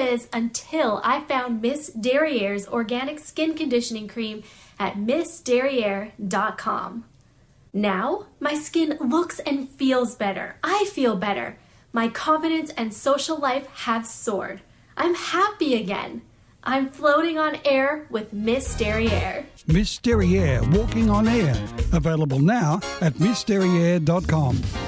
is until I found Miss Derriere's organic skin conditioning cream at missderriere.com. Now, my skin looks and feels better. I feel better. My confidence and social life have soared. I'm happy again. I'm floating on air with Miss Derriere. Miss Derriere, walking on air. Available now at missderriere.com.